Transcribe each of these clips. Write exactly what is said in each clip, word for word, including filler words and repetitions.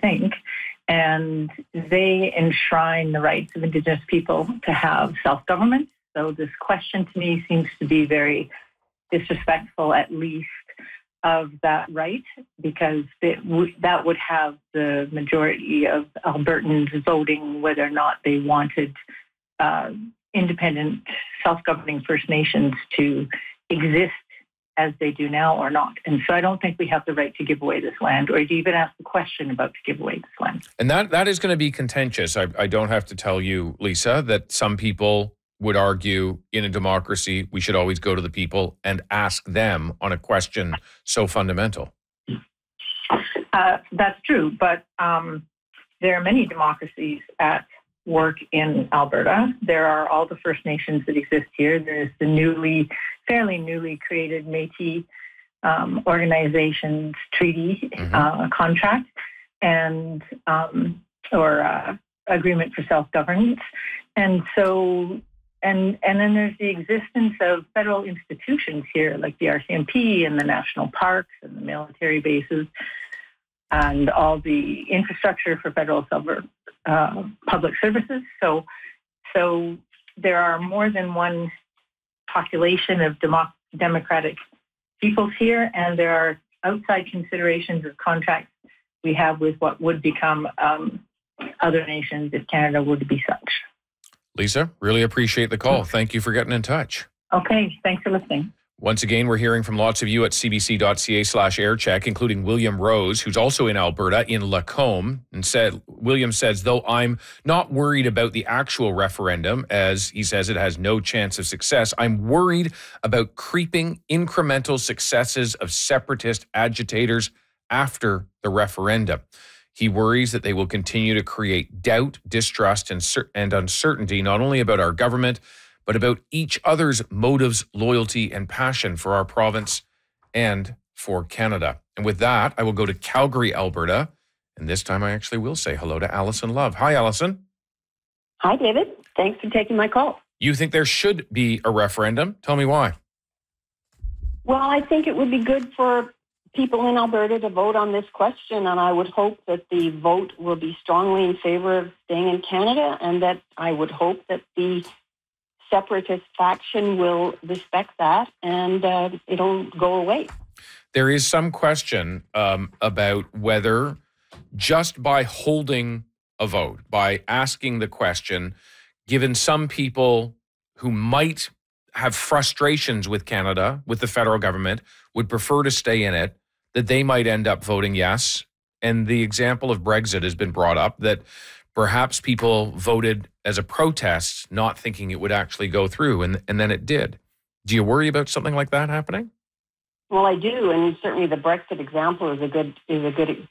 think. And they enshrine the rights of Indigenous people to have self-government. So this question to me seems to be very disrespectful, at least, of that right, because it w- that would have the majority of Albertans voting whether or not they wanted uh, independent, self-governing First Nations to exist as they do now or not. And so I don't think we have the right to give away this land, or to even ask the question about to give away this land. And that that is going to be contentious. I, I don't have to tell you, Lisa, that some people would argue in a democracy, we should always go to the people and ask them on a question so fundamental. Uh, that's true, but um, there are many democracies at work in Alberta. There are all the First Nations that exist here. There's the newly, fairly newly created Métis um, Organizations Treaty mm-hmm. uh, contract and um, or uh, agreement for self-governance, and so. And and then there's the existence of federal institutions here, like the R C M P and the national parks and the military bases and all the infrastructure for federal silver, uh, public services. So, so there are more than one population of democ- democratic peoples here, and there are outside considerations of contracts we have with what would become um, other nations if Canada were to be such. Lisa, really appreciate the call. Thank you for getting in touch. Okay, thanks for listening. Once again, we're hearing from lots of you at cbc.ca slash aircheck, including William Rose, who's also in Alberta, in Lacombe, and said, William says, though I'm not worried about the actual referendum, as he says it has no chance of success, I'm worried about creeping incremental successes of separatist agitators after the referendum. He worries that they will continue to create doubt, distrust, and, cer- and uncertainty, not only about our government, but about each other's motives, loyalty, and passion for our province and for Canada. And with that, I will go to Calgary, Alberta. And this time I actually will say hello to Alison Love. Hi, Alison. Hi, David. Thanks for taking my call. You think there should be a referendum? Tell me why. Well, I think it would be good for people in Alberta to vote on this question, and I would hope that the vote will be strongly in favor of staying in Canada, and that I would hope that the separatist faction will respect that and uh, it'll go away. There is some question um, about whether just by holding a vote, by asking the question, given some people who might have frustrations with Canada, with the federal government, would prefer to stay in it, that they might end up voting yes. And the example of Brexit has been brought up, that perhaps people voted as a protest, not thinking it would actually go through, and, and then it did. Do you worry about something like that happening? Well, I do, and certainly the Brexit example is a good is a good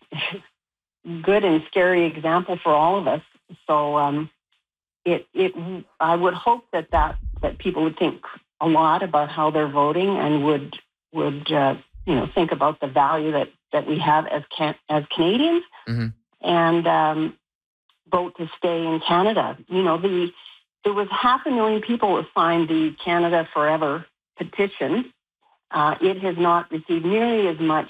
good and scary example for all of us. So um, it it I would hope that, that that people would think a lot about how they're voting and would would uh, you know think about the value that, that we have as can, as Canadians, mm-hmm. and um, vote to stay in Canada. You know, the there was half a million people who signed the Canada Forever petition. Uh, it has not received nearly as much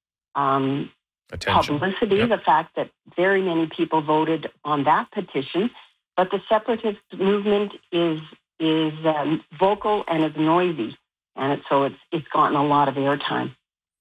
um, publicity, yep. The fact that very many people voted on that petition, but the separatist movement is is um, vocal and is noisy, and it, so it's it's gotten a lot of airtime.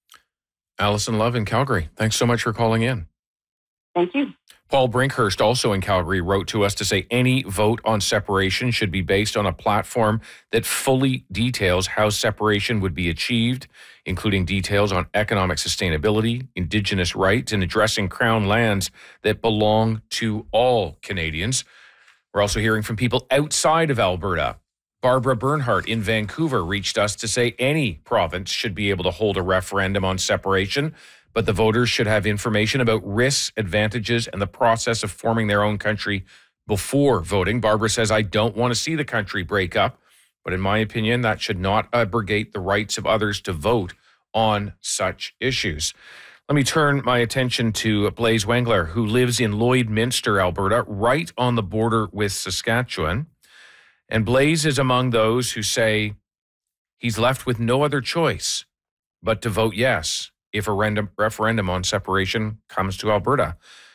Alison Love in Calgary, thanks so much for calling in. Thank you. Paul Brinkhurst, also in Calgary, wrote to us to say any vote on separation should be based on a platform that fully details how separation would be achieved, including details on economic sustainability, Indigenous rights, and addressing Crown lands that belong to all Canadians. We're also hearing from people outside of Alberta. Barbara Bernhardt in Vancouver reached us to say any province should be able to hold a referendum on separation, but the voters should have information about risks, advantages, and the process of forming their own country before voting. Barbara says, I don't want to see the country break up, but in my opinion, that should not abrogate the rights of others to vote on such issues. Let me turn my attention to Blaise Wengler, who lives in Lloydminster, Alberta, right on the border with Saskatchewan. And Blaise is among those who say he's left with no other choice but to vote yes if a random referendum on separation comes to Alberta.